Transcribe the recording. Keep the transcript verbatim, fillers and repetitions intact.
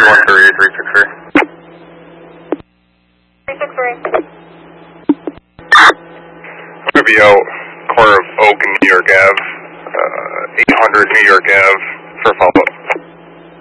one three three six three. three six three. It's going to be out corner of Oak and New York Ave, uh, eight hundred New York Ave for follow-up.